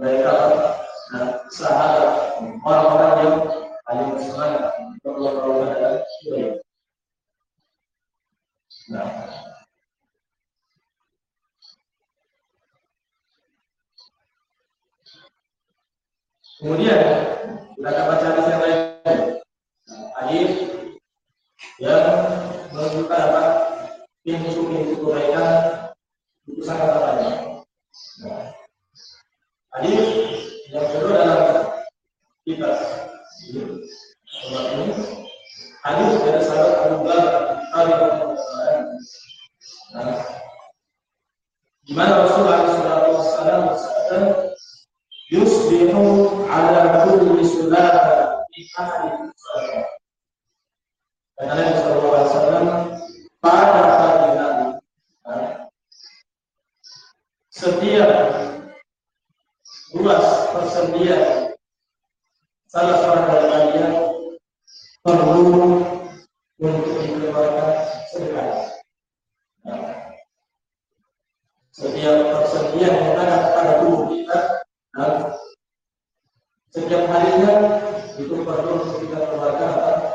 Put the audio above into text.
mereka sahabat orang-orang yang paling bersemangat untuk melakukan adalah syukur. Nah, kemudian kita akan baca hadis yang lain. Hadis yang menunjukkan apa? Pintu-pintu kebaikan itu sangat banyak. Nah, hadis yang kedua dalam kitab ini hadis dari sahabat Abu Bakar radhiyallahu. Nah, di mana Rasulullah SAW bersabda, "Yusbihu ala kulli sulata fi ahli salat." Dan Nabi SAW pada pagi hari, setiap ruas persendian salah seorang dari kalian perlu untuk dikeluarkan sedekah. Setiap persendian yang ada pada tubuh kita, setiap harinya itu perlu untuk kita keluarkan